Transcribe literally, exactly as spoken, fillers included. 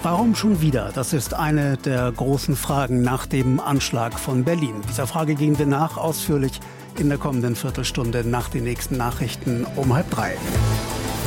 Warum schon wieder? Das ist eine der großen Fragen nach dem Anschlag von Berlin. Dieser Frage gehen wir nach, ausführlich in der kommenden Viertelstunde nach den nächsten Nachrichten um halb drei.